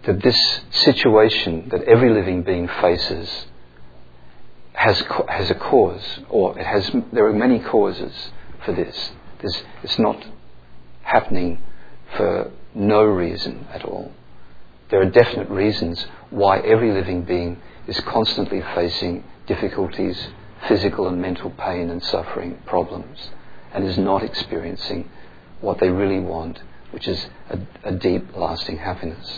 that this situation that every living being faces has a cause, or there are many causes for this. It's not happening for no reason at all. There are definite reasons why every living being is constantly facing difficulties, physical and mental pain and suffering, problems, and is not experiencing what they really want, which is a deep, lasting happiness.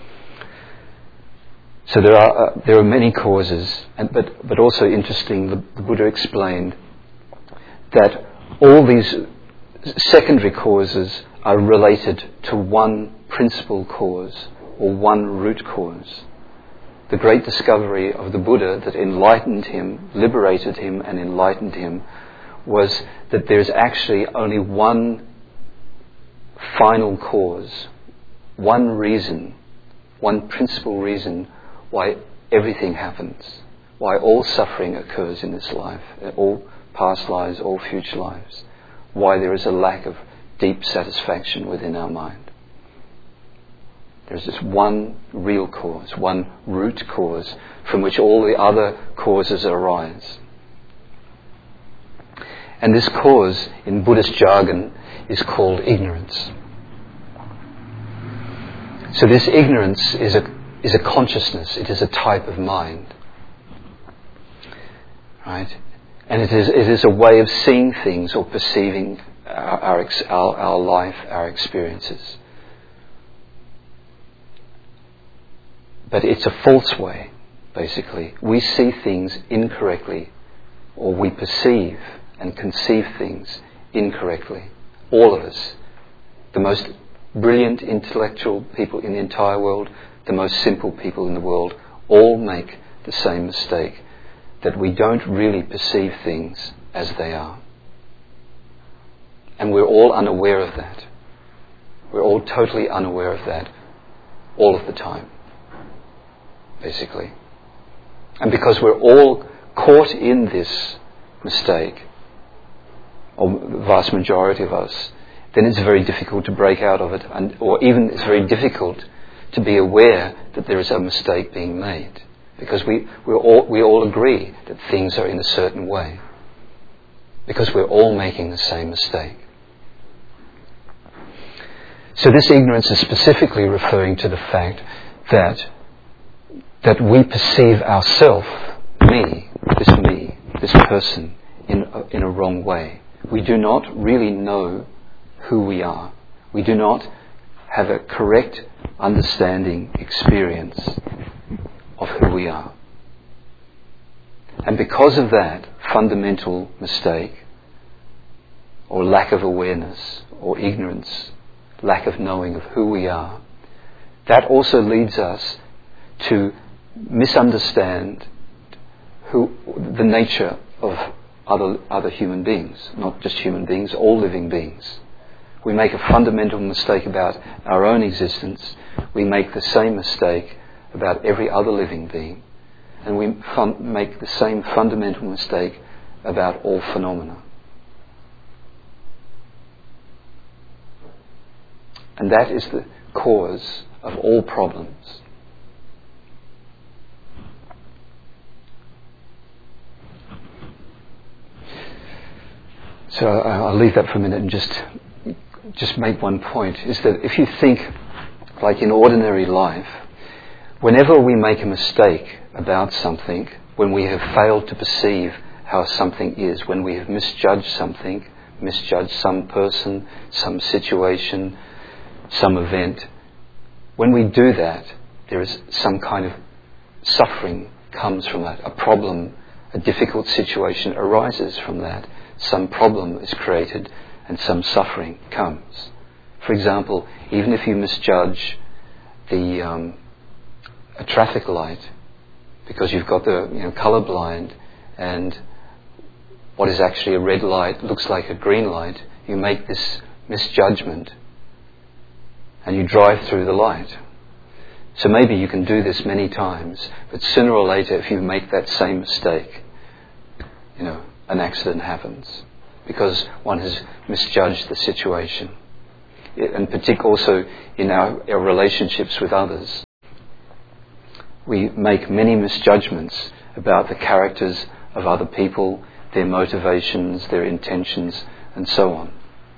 So there are many causes, but also interesting, the Buddha explained that all these secondary causes are related to one principal cause, or one root cause. The great discovery of the Buddha that enlightened him, liberated him and enlightened him, was that there's actually only one final cause, one reason, one principal reason why everything happens, why all suffering occurs in this life, all past lives, all future lives, why there is a lack of deep satisfaction within our mind. There's this one real cause, one root cause from which all the other causes arise. And this cause, in Buddhist jargon, is called ignorance. So this ignorance is a consciousness, it is a type of mind. Right? And it is a way of seeing things or perceiving our life, our experiences. But it's a false way, basically. We see things incorrectly, or we perceive and conceive things incorrectly. All of us. The most brilliant intellectual people in the entire world, the most simple people in the world, all make the same mistake, that we don't really perceive things as they are. And we're all unaware of that. We're all totally unaware of that all of the time, basically. And because we're all caught in this mistake, or the vast majority of us, then it's very difficult to break out of it, or even it's very difficult to be aware that there is a mistake being made. Because we all agree that things are in a certain way. Because we're all making the same mistake. So this ignorance is specifically referring to the fact that we perceive ourself, this person, in a wrong way. We do not really know who we are. We do not have a correct understanding, experience of who we are. And because of that fundamental mistake, or lack of awareness, or ignorance, lack of knowing of who we are, that also leads us to misunderstand the nature of other human beings, not just human beings, all living beings. We make a fundamental mistake about our own existence. We make the same mistake about every other living being. And we make the same fundamental mistake about all phenomena. And that is the cause of all problems. So I'll leave that for a minute and just make one point, is that if you think, like in ordinary life, whenever we make a mistake about something, when we have failed to perceive how something is, when we have misjudged something, misjudged some person, some situation, some event, when we do that, there is some kind of suffering comes from that. A problem, a difficult situation arises from that. Some problem is created and some suffering comes. For example, even if you misjudge a traffic light because you've got the colour blind, and what is actually a red light looks like a green light, you make this misjudgment and you drive through the light. So maybe you can do this many times, but sooner or later, if you make that same mistake, an accident happens because one has misjudged the situation. And particularly also in our relationships with others. we make many misjudgments about the characters of other people, their motivations, their intentions, and so on.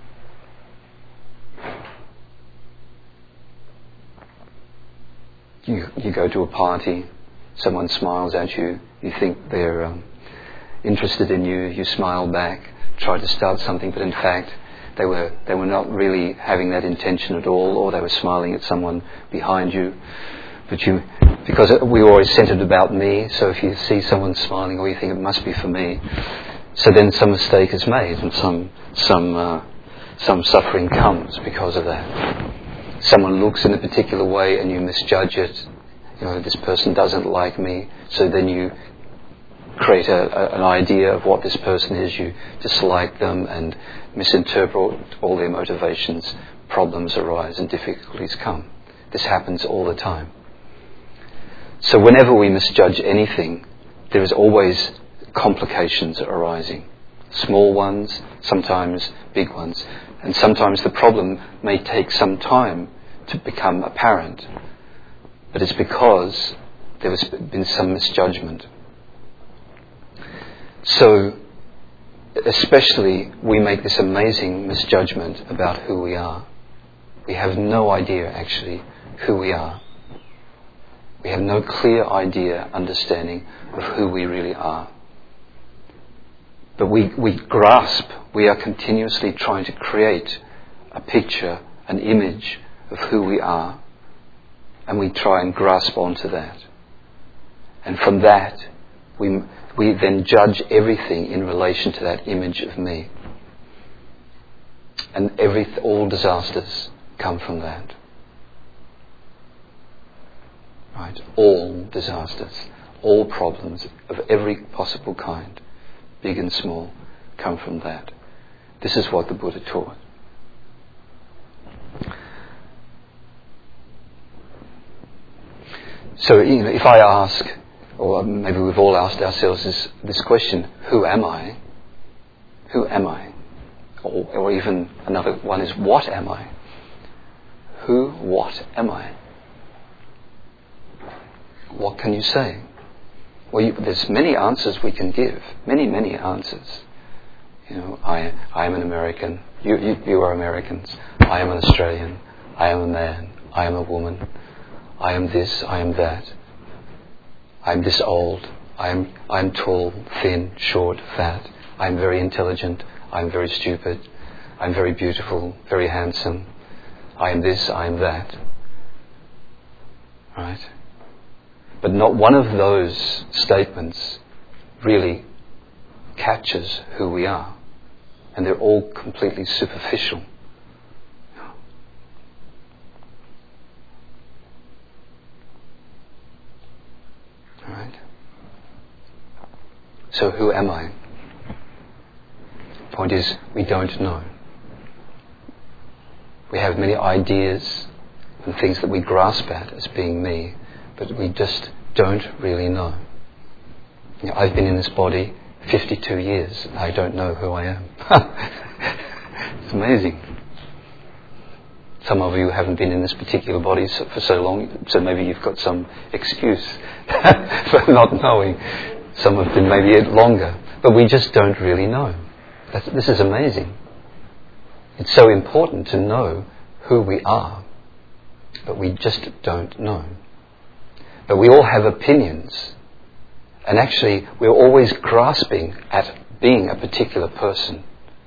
You go to a party, someone smiles at you, you think they're interested in you, you smile back, try to start something, but in fact they were not really having that intention at all, or they were smiling at someone behind you. But because we're always centered about me, so if you see someone smiling, or you think it must be for me, so then some mistake is made, and some suffering comes because of that. Someone looks in a particular way and you misjudge it. This person doesn't like me, so then you create an idea of what this person is. You dislike them and misinterpret all their motivations. Problems arise and difficulties come. This happens all the time. So whenever we misjudge anything, there is always complications arising. Small ones, sometimes big ones. And sometimes the problem may take some time to become apparent. But it's because there has been some misjudgment. So, especially, we make this amazing misjudgment about who we are. We have no idea, actually, who we are. We have no clear understanding of who we really are. But we grasp, we are continuously trying to create a picture, an image of who we are. And we try and grasp onto that. And from that, we then judge everything in relation to that image of me. And all disasters come from that. Right? All disasters, all problems of every possible kind, big and small, come from that. This is what the Buddha taught. So, if I ask, or maybe we've all asked ourselves this question, who am I? Who am I? Or even another one is, what am I? What am I? What can you say? Well, there's many answers we can give. Many, many answers. I am an American. You are Americans. I am an Australian. I am a man. I am a woman. I am this. I am that. I am this old. I am tall, thin, short, fat. I am very intelligent. I am very stupid. I am very beautiful, very handsome. I am this. I am that. Right? But not one of those statements really captures who we are. And they're all completely superficial. Alright? So who am I? The point is, we don't know. We have many ideas and things that we grasp at as being me, but we just don't really know. I've been in this body 52 years and I don't know who I am. It's amazing. Some of you haven't been in this particular body for so long, so maybe you've got some excuse for not knowing. Some have been maybe longer, but we just don't really know. This is amazing. It's so important to know who we are, but we just don't know. But we all have opinions. And actually, we're always grasping at being a particular person.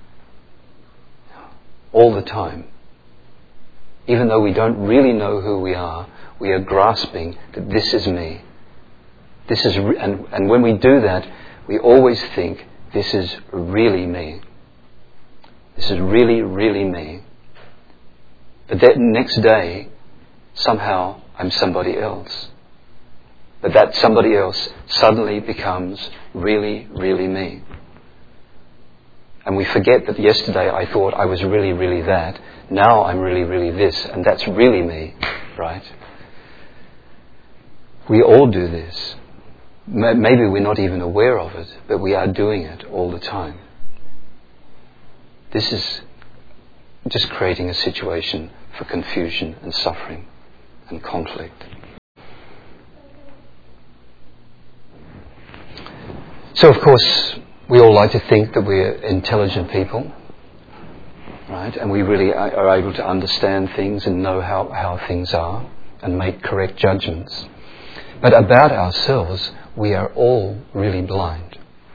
All the time. Even though we don't really know who we are grasping that this is me. And when we do that, we always think, this is really me. This is really, really me. But that next day, somehow, I'm somebody else. But that somebody else suddenly becomes really, really me. And we forget that yesterday I thought I was really, really that. Now I'm really, really this. And that's really me, right? We all do this. Maybe we're not even aware of it, but we are doing it all the time. This is just creating a situation for confusion and suffering and conflict. So of course, we all like to think that we're intelligent people, right? And we really are able to understand things and know how things are and make correct judgments. But about ourselves, we are all really blind.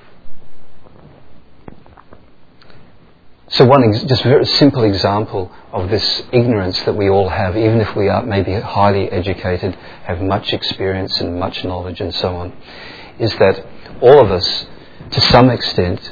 So just a very simple example of this ignorance that we all have, even if we are maybe highly educated, have much experience and much knowledge and so on, is that all of us, to some extent,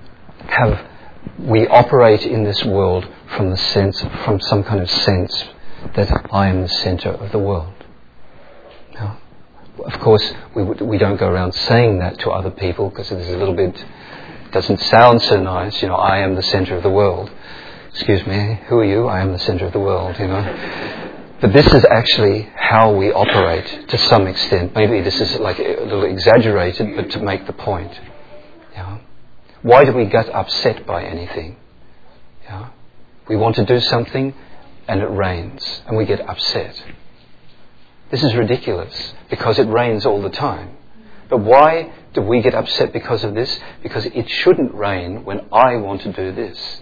we operate in this world from some kind of sense that I am the centre of the world. Now, of course, we don't go around saying that to other people because it is a little bit, doesn't sound so nice. I am the centre of the world. Excuse me, who are you? I am the centre of the world. But this is actually how we operate to some extent. Maybe this is like a little exaggerated, but to make the point. Why do we get upset by anything? We want to do something and it rains and we get upset. This is ridiculous because it rains all the time. But why do we get upset because of this? Because it shouldn't rain when I want to do this.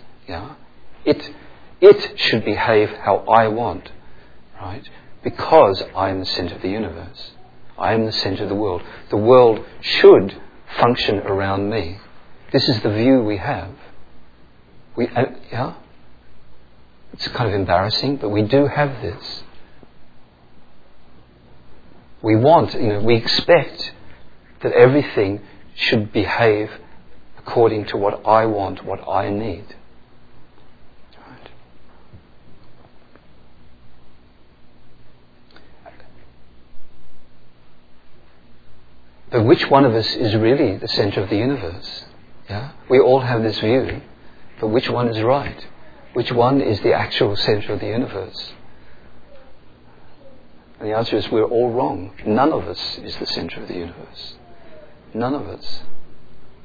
It should behave how I want, right? Because I am the centre of the universe. I am the centre of the world. The world should function around me. This is the view we have. It's kind of embarrassing, but we do have this. We expect that everything should behave according to what I want, what I need. Right? But which one of us is really the centre of the universe? We all have this view, but which one is right? Which one is the actual centre of the universe? And the answer is we're all wrong. None of us is the centre of the universe. None of us.